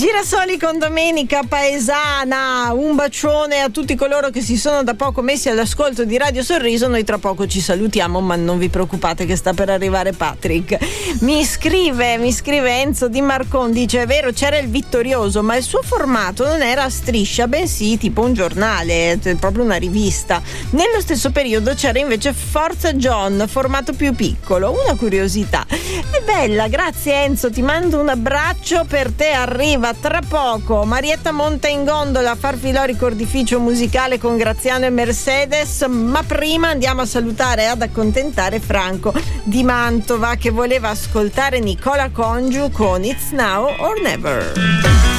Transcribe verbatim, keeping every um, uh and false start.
Girasoli con Domenica Paesana, un bacione a tutti coloro che si sono da poco messi all'ascolto di Radio Sorriso. Noi tra poco ci salutiamo, ma non vi preoccupate che sta per arrivare Patrick. Mi scrive, mi scrive Enzo Di Marcon, dice: è vero, c'era il Vittorioso, ma il suo formato non era a striscia, bensì tipo un giornale, proprio una rivista. Nello stesso periodo c'era invece Forza John, formato più piccolo. Una curiosità. È bella, grazie Enzo, ti mando un abbraccio. Per te arriva tra poco Marietta Monta in gondola, Farfilò ricordificio musicale con Graziano e Mercedes, ma prima andiamo a salutare e ad accontentare Franco di Mantova che voleva ascoltare Nicola Congiu con It's Now or Never.